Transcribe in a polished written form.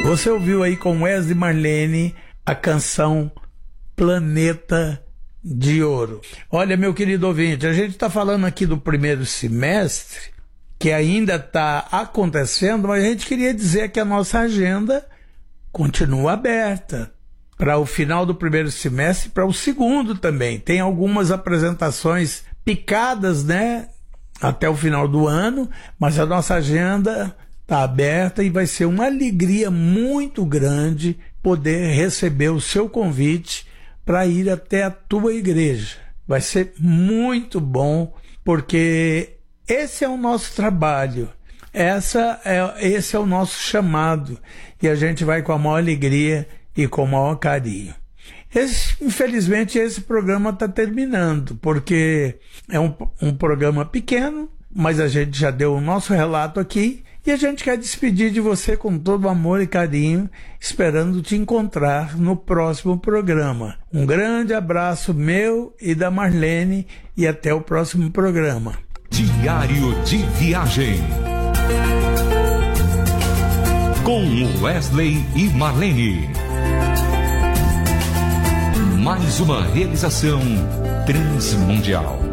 Você ouviu aí com Wesley Marlene a canção Planeta de Ouro. Olha, meu querido ouvinte, a gente está falando aqui do primeiro semestre, que ainda está acontecendo, mas a gente queria dizer que a nossa agenda continua aberta para o final do primeiro semestre e para o segundo também. Tem algumas apresentações picadas, né, até o final do ano, mas a nossa agenda está aberta e vai ser uma alegria muito grande poder receber o seu convite para ir até a tua igreja. Vai ser muito bom, porque esse é o nosso trabalho, esse é o nosso chamado, e a gente vai com a maior alegria e com o maior carinho. Infelizmente esse programa está terminando, porque é um programa pequeno, mas a gente já deu o nosso relato aqui, e a gente quer despedir de você com todo amor e carinho, esperando te encontrar no próximo programa. Um grande abraço meu e da Marlene, e até o próximo programa. Diário de Viagem, com Wesley e Marlene. Mais uma realização Transmundial.